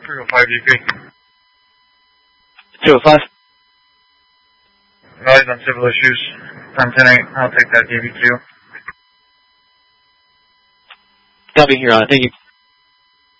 305 DP. 205. Rise on civil issues. 10-8. I'll take that DBQ. Copy, Your Honor. Thank you.